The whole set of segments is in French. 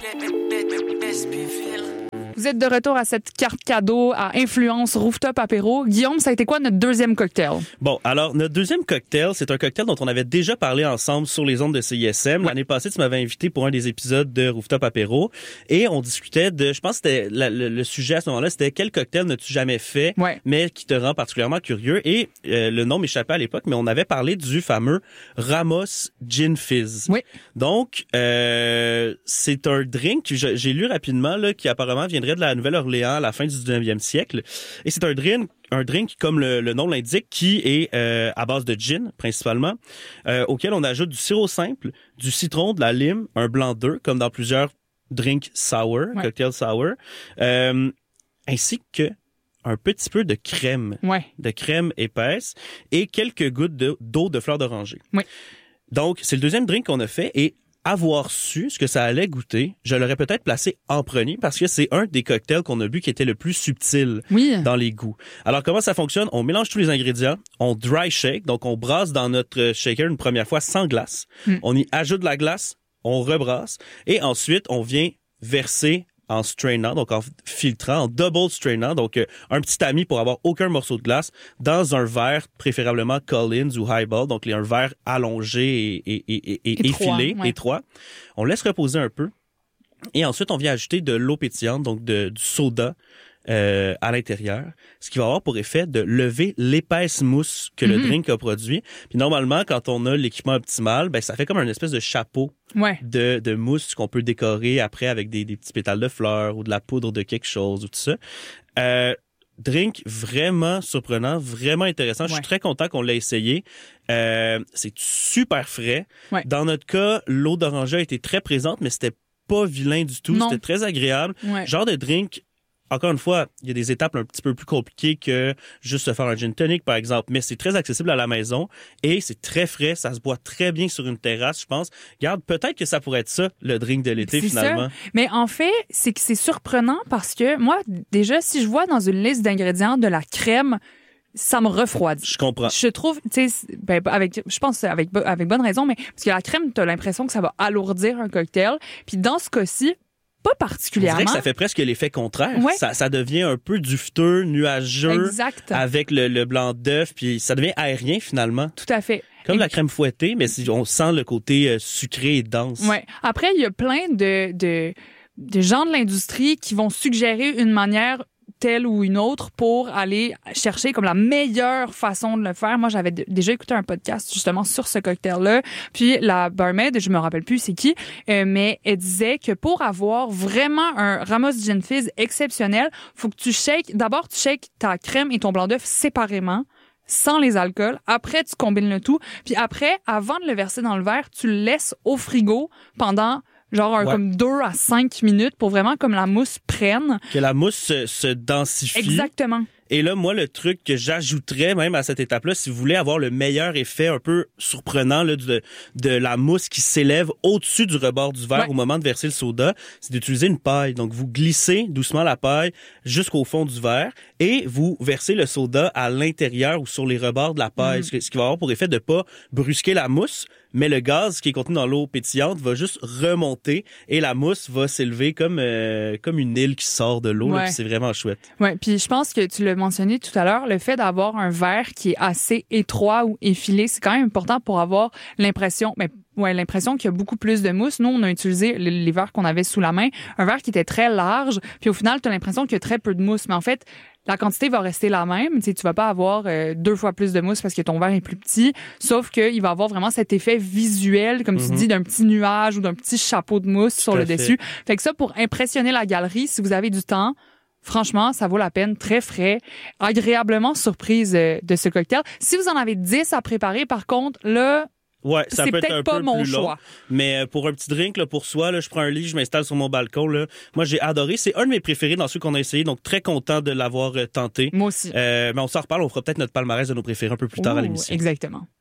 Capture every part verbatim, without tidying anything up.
Vous êtes de retour à cette carte cadeau à influence rooftop apéro. Guillaume, ça a été quoi notre deuxième cocktail? Bon, alors, notre deuxième cocktail, c'est un cocktail dont on avait déjà parlé ensemble sur les ondes de C I S M. Ouais. L'année passée, tu m'avais invité pour un des épisodes de Rooftop apéro et on discutait de, je pense que c'était la, le, le sujet à ce moment-là, c'était quel cocktail n'as-tu jamais fait, ouais. mais qui te rend particulièrement curieux. Et euh, le nom m'échappait à l'époque, mais on avait parlé du fameux Ramos Gin Fizz. Oui. Donc, euh, c'est un drink, je, j'ai lu rapidement, là, qui apparemment viendrait de la Nouvelle-Orléans à la fin du dix-neuvième siècle. Et c'est un drink, un drink comme le, le nom l'indique, qui est euh, à base de gin, principalement, euh, auquel on ajoute du sirop simple, du citron, de la lime, un blanc d'œuf, comme dans plusieurs drinks sour, ouais. cocktails sour, euh, ainsi que un petit peu de crème, ouais. de crème épaisse et quelques gouttes de, d'eau de fleur d'oranger. Oui. Donc, c'est le deuxième drink qu'on a fait et avoir su ce que ça allait goûter, je l'aurais peut-être placé en premier parce que c'est un des cocktails qu'on a bu qui était le plus subtil oui. dans les goûts. Alors, comment ça fonctionne? On mélange tous les ingrédients, on dry shake, donc on brasse dans notre shaker une première fois sans glace. Mm. On y ajoute de la glace, on rebrasse et ensuite, on vient verser en strainant, donc en filtrant, en double strainant, donc euh, un petit tamis pour avoir aucun morceau de glace dans un verre, préférablement Collins ou Highball, donc un verre allongé et, et, et, et étroit, effilé, ouais. étroit. On laisse reposer un peu et ensuite on vient ajouter de l'eau pétillante, donc de, du soda euh, à l'intérieur, ce qui va avoir pour effet de lever l'épaisse mousse que mm-hmm. le drink a produit. Puis normalement, quand on a l'équipement optimal, ben ça fait comme une espèce de chapeau ouais. de, de mousse qu'on peut décorer après avec des, des petits pétales de fleurs ou de la poudre de quelque chose ou tout ça. Euh, drink vraiment surprenant, vraiment intéressant. Ouais. Je suis très content qu'on l'ait essayé. Euh, c'est super frais. Ouais. Dans notre cas, l'eau d'oranger a été très présente, mais c'était pas vilain du tout. Non. C'était très agréable. Ouais. Genre de drink. Encore une fois, il y a des étapes un petit peu plus compliquées que juste se faire un gin tonic, par exemple, mais c'est très accessible à la maison et c'est très frais, ça se boit très bien sur une terrasse, je pense. Regarde, peut-être que ça pourrait être ça, le drink de l'été, c'est finalement. Ça. Mais en fait, c'est que c'est surprenant parce que moi, déjà, si je vois dans une liste d'ingrédients de la crème, ça me refroidit. Je comprends. Je trouve, tu sais, ben, avec, je pense avec, avec bonne raison, mais parce que la crème, t'as l'impression que ça va alourdir un cocktail. Puis dans ce cas-ci, pas particulièrement. On dirait que ça fait presque l'effet contraire. Ouais. Ça, ça devient un peu dufteux, nuageux. Exact. Avec le, le blanc d'œuf, puis ça devient aérien finalement. Tout à fait. Comme et la crème fouettée, mais on sent le côté euh, sucré et dense. Ouais. Après, il y a plein de, de, de gens de l'industrie qui vont suggérer une manière telle ou une autre pour aller chercher comme la meilleure façon de le faire. Moi, j'avais d- déjà écouté un podcast justement sur ce cocktail-là. Puis la barmaid, je me rappelle plus c'est qui, euh, mais elle disait que pour avoir vraiment un Ramos Gin Fizz exceptionnel, faut que tu shakes, d'abord tu shakes ta crème et ton blanc d'œuf séparément, sans les alcools. Après, tu combines le tout. Puis après, avant de le verser dans le verre, tu le laisses au frigo pendant genre un, ouais. comme deux à cinq minutes pour vraiment comme la mousse prenne. Que la mousse se, se densifie. Exactement. Et là, moi, le truc que j'ajouterais même à cette étape-là, si vous voulez avoir le meilleur effet un peu surprenant là, de, de la mousse qui s'élève au-dessus du rebord du verre ouais. au moment de verser le soda, c'est d'utiliser une paille. Donc, vous glissez doucement la paille jusqu'au fond du verre et vous versez le soda à l'intérieur ou sur les rebords de la paille, mmh. ce qui va avoir pour effet de pas brusquer la mousse, mais le gaz qui est contenu dans l'eau pétillante va juste remonter et la mousse va s'élever comme euh, comme une île qui sort de l'eau. Ouais. Là, puis c'est vraiment chouette. Ouais, puis je pense que tu l'as mentionné tout à l'heure, le fait d'avoir un verre qui est assez étroit ou effilé, c'est quand même important pour avoir l'impression, mais ouais, l'impression qu'il y a beaucoup plus de mousse. Nous, on a utilisé les, les verres qu'on avait sous la main, un verre qui était très large, puis au final, tu as l'impression qu'il y a très peu de mousse, mais en fait, la quantité va rester la même. Tu sais, tu vas pas avoir euh, deux fois plus de mousse parce que ton verre est plus petit, sauf qu'il va avoir vraiment cet effet visuel, comme mm-hmm. tu dis, d'un petit nuage ou d'un petit chapeau de mousse Tout sur le fait. dessus. Fait que ça, pour impressionner la galerie, si vous avez du temps, franchement, ça vaut la peine, très frais, agréablement surprise euh, de ce cocktail. Si vous en avez dix à préparer, par contre, là, ouais, ça c'est peut être peut-être un pas peu mon plus choix. long, mais pour un petit drink là, pour soi, là, je prends un lit, je m'installe sur mon balcon. Là. Moi, j'ai adoré. C'est un de mes préférés dans ceux qu'on a essayé, donc très content de l'avoir euh, tenté. Moi aussi. Euh, mais on s'en reparle, on fera peut-être notre palmarès de nos préférés un peu plus tard Ouh, à l'émission. Exactement.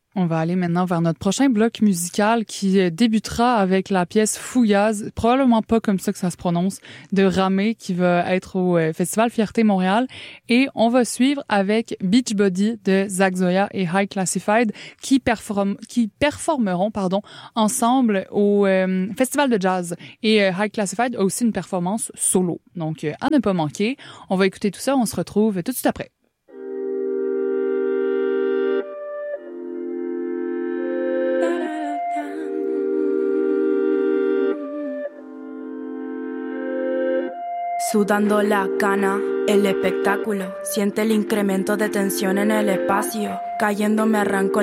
On va aller maintenant vers notre prochain bloc musical qui débutera avec la pièce Fouillaz, probablement pas comme ça que ça se prononce, de Ramé qui va être au Festival Fierté Montréal. Et on va suivre avec Beachbody de Zach Zoya et High Classified qui, perform- qui performeront pardon, ensemble au euh, Festival de Jazz. Et euh, High Classified a aussi une performance solo. Donc, euh, à ne pas manquer. On va écouter tout ça, on se retrouve tout de suite après. Sudando la cana, el espectáculo. Siente el incremento de tensión en el espacio. Cayendo me arranco